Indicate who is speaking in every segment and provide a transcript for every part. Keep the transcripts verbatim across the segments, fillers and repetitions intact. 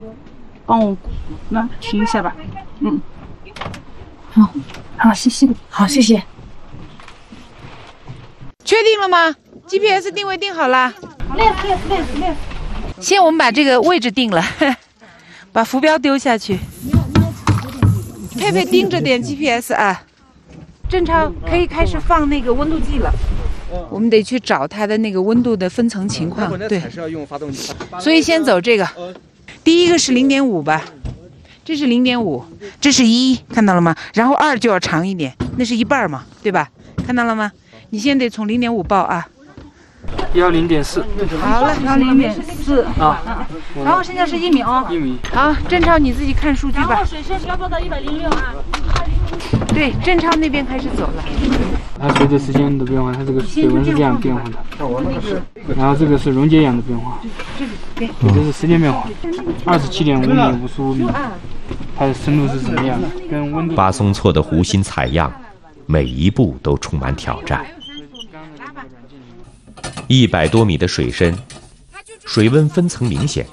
Speaker 1: 帮我那停一下吧。嗯，好，好，谢谢，好，谢谢。
Speaker 2: 确定了吗 ？G P S 定位定好了。
Speaker 1: 练练练练。
Speaker 2: 先我们把这个位置定了，把浮标丢下去。佩佩盯着点 G P S 啊。郑超可以开始放那个温度计了。我们得去找它的那个温度的分层情况。对，所以先走这个。第一个是零点五吧，这是零点五，这是一，看到了吗？然后二就要长一点，那是一半嘛，对吧？看到了吗？你先得从零点五报啊。
Speaker 3: 幺零点四。
Speaker 2: 好了，
Speaker 1: 幺零点四
Speaker 3: 啊。
Speaker 1: 然后现在是一米哦。
Speaker 3: 一米。
Speaker 2: 好，郑超你自己看数据吧。
Speaker 1: 然后水深要做到一百零六啊。
Speaker 2: 对，郑超那边开始走了。
Speaker 3: 它随着时间的变化，它这个水温是这样变化的。然后这个是溶解氧的变化。对，这是时间变化。二十七点五米，五十五米，它的深度是什么样的？跟温度。
Speaker 4: 巴松措的湖心采样，每一步都充满挑战。一百多米的水深，水温分层明显，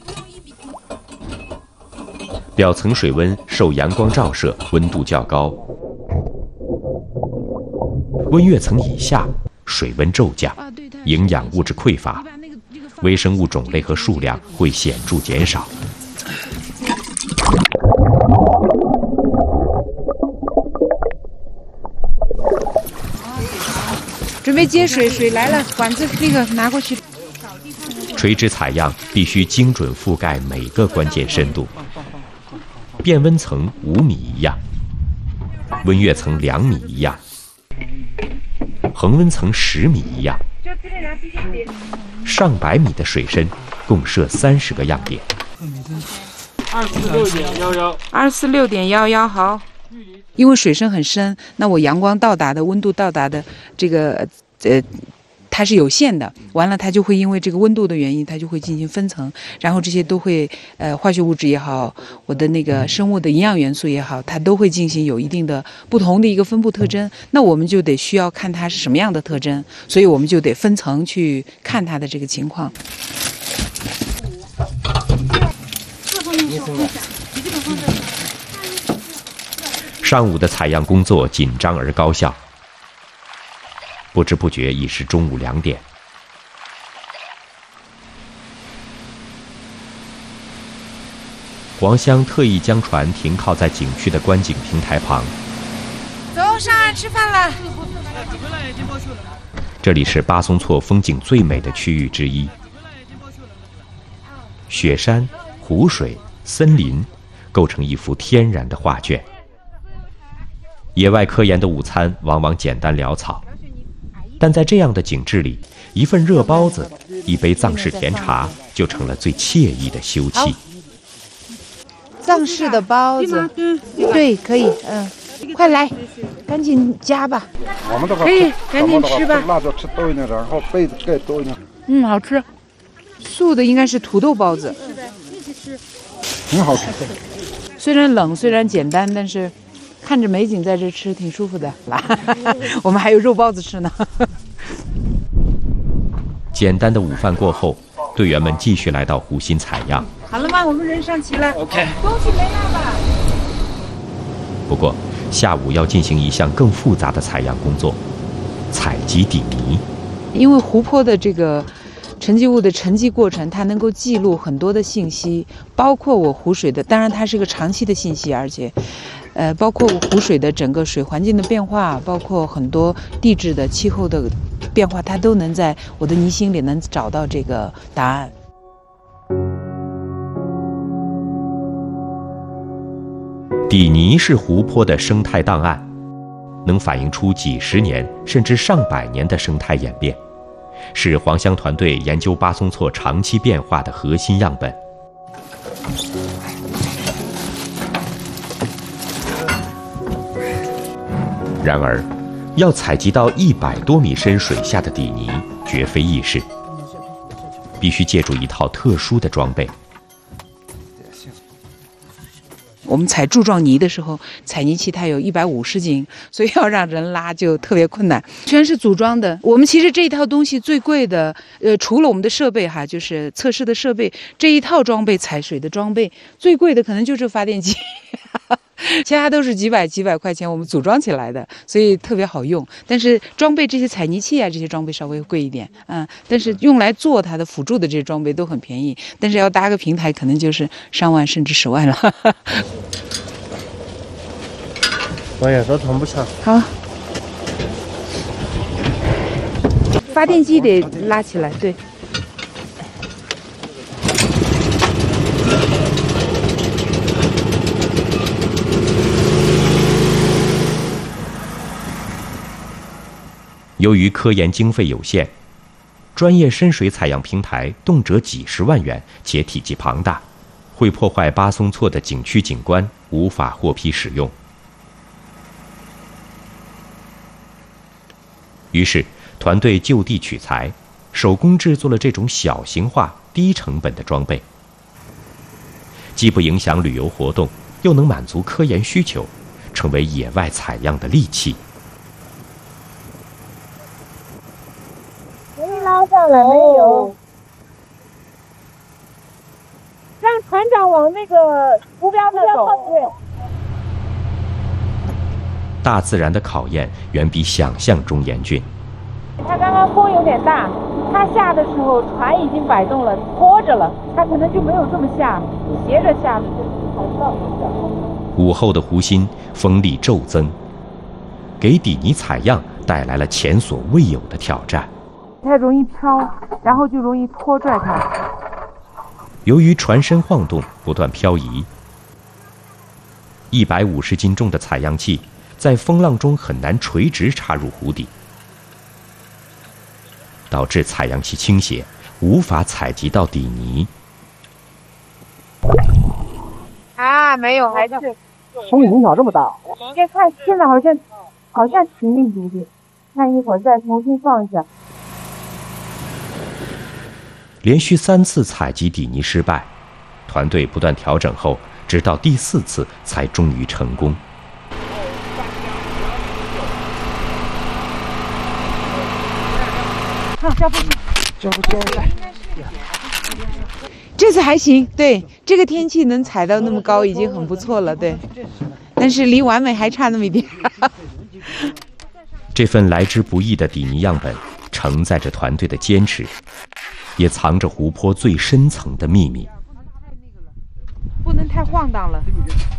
Speaker 4: 表层水温受阳光照射，温度较高；温跃层以下，水温骤降，营养物质匮乏，微生物种类和数量会显著减少。
Speaker 2: 准备接水，水来了，管子那个拿过去。
Speaker 4: 垂直采样必须精准覆盖每个关键深度，变温层五米一样，温跃层两米一样，恒温层十米一样，上百米的水深，共设三十个样点。
Speaker 3: 二四六点幺幺，
Speaker 2: 二四六点幺幺，好。因为水深很深，那我阳光到达的温度到达的这个呃，它是有限的。完了，它就会因为这个温度的原因，它就会进行分层，然后这些都会呃化学物质也好，我的那个生物的营养元素也好，它都会进行有一定的不同的一个分布特征。那我们就得需要看它是什么样的特征，所以我们就得分层去看它的这个情况。
Speaker 4: 上午的采样工作紧张而高效，不知不觉已是中午两点。黄香特意将船停靠在景区的观景平台旁。
Speaker 2: 走，上岸吃饭了。
Speaker 4: 这里是巴松措风景最美的区域之一，雪山、湖水、森林构成一幅天然的画卷。野外科研的午餐往往简单潦草，但在这样的景致里，一份热包子，一杯藏式甜茶，就成了最惬意的休憩。
Speaker 2: 藏式的包子，对，可以，嗯，快来，赶紧夹吧。可以，赶紧吃吧。
Speaker 5: 辣椒吃多一点，然后被子盖多一点。
Speaker 2: 嗯，好吃。素的应该是土豆包子，
Speaker 5: 很好吃。
Speaker 2: 虽然冷，虽然简单，但是看着美景在这吃挺舒服的。我们还有肉包子吃呢。
Speaker 4: 简单的午饭过后，队员们继续来到湖心采样。
Speaker 2: 好了吗？我们人上齐了。
Speaker 3: OK。
Speaker 2: 东西没落吧？
Speaker 4: 不过下午要进行一项更复杂的采样工作——采集底泥。
Speaker 2: 因为湖泊的这个沉积物的沉积过程，它能够记录很多的信息，包括我湖水的，当然它是个长期的信息，而且，呃，包括湖水的整个水环境的变化，包括很多地质的气候的变化，它都能在我的泥芯里能找到这个答案。
Speaker 4: 底泥是湖泊的生态档案，能反映出几十年甚至上百年的生态演变，是黄香团队研究巴松措长期变化的核心样本。然而，要采集到一百多米深水下的底泥，绝非易事，必须借助一套特殊的装备。
Speaker 2: 我们采柱状泥的时候，采泥器它有一百五十斤，所以要让人拉就特别困难，全是组装的。我们其实这一套东西最贵的，呃，除了我们的设备哈，就是测试的设备，这一套装备采水的装备最贵的可能就是发电机。其他都是几百几百块钱我们组装起来的，所以特别好用。但是装备这些采泥器啊，这些装备稍微贵一点，嗯，但是用来做它的辅助的这些装备都很便宜。但是要搭个平台，可能就是上万甚至十万了。
Speaker 6: 我有时候装不上。
Speaker 2: 好，发电机得拉起来，对。
Speaker 4: 由于科研经费有限，专业深水采样平台动辄几十万元，且体积庞大，会破坏巴松措的景区景观，无法获批使用。于是，团队就地取材，手工制作了这种小型化、低成本的装备，既不影响旅游活动，又能满足科研需求，成为野外采样的利器。
Speaker 7: 拉上来没有？让船长往那个浮标那走。
Speaker 4: 大自然的考验远比想象中严峻。
Speaker 7: 他刚刚风有点大，他下的时候船已经摆动了，拖着了，他可能就没有这么下，斜着下的，才到。
Speaker 4: 午后的湖心风力骤增，给底泥采样带来了前所未有的挑战。
Speaker 2: 它容易飘，然后就容易拖拽它。
Speaker 4: 由于船身晃动，不断漂移，一百五十斤重的采样器在风浪中很难垂直插入湖底，导致采样器倾斜，无法采集到底泥。
Speaker 7: 啊，没有，还是
Speaker 6: 风影响这么大。
Speaker 7: 这看现在好像好像停一停停，看一会儿再重新放一下。
Speaker 4: 连续三次采集底泥失败，团队不断调整后，直到第四次才终于成功。
Speaker 2: 好，交付，交付，交付。这次还行，对，这个天气能采到那么高已经很不错了，对。但是离完美还差那么一点。
Speaker 4: 这份来之不易的底泥样本，承载着团队的坚持。也藏着湖泊最深层的秘密。
Speaker 2: 不能太晃荡了。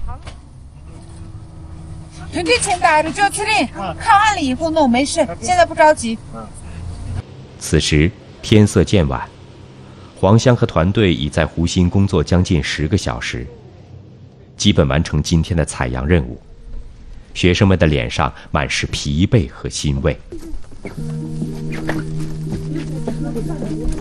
Speaker 8: 团队前打着就确定，看完了以后弄没事，现在不着急。
Speaker 4: 此时天色渐晚，黄香和团队已在湖心工作将近十个小时，基本完成今天的采样任务。学生们的脸上满是疲惫和欣慰。